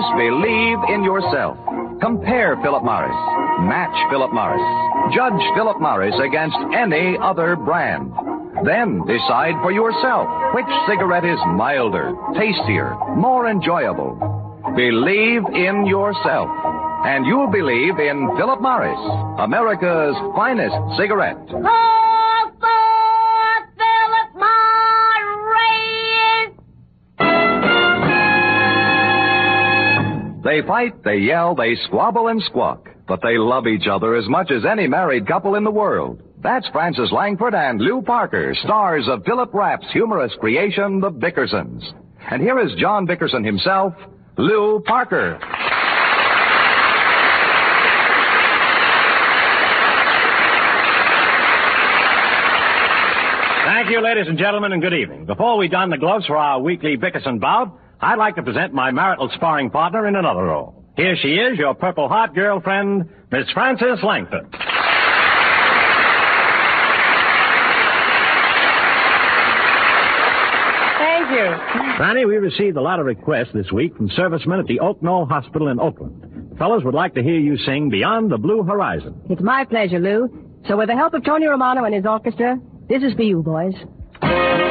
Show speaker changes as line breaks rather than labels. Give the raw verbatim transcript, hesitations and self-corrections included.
Morris, believe in yourself. Compare Philip Morris. Match Philip Morris. Judge Philip Morris against any other brand. Then decide for yourself which cigarette is milder, tastier, more enjoyable. Believe in yourself. And you'll believe in Philip Morris, America's finest cigarette.
Call for Philip Morris!
They fight, they yell, they squabble and squawk, but they love each other as much as any married couple in the world. That's Frances Langford and Lew Parker, stars of Philip Rapp's humorous creation, The Bickersons. And here is John Bickerson himself, Lew Parker.
Thank you, ladies and gentlemen, and good evening. Before we don the gloves for our weekly Bickerson bout, I'd like to present my marital sparring partner in another role. Here she is, your Purple Heart girlfriend, Miss Frances Langford.
Thank you.
Franny, we received a lot of requests this week from servicemen at the Oak Knoll Hospital in Oakland. The fellows would like to hear you sing Beyond the Blue Horizon.
It's my pleasure, Lou. So with the help of Tony Romano and his orchestra, this is for you, boys.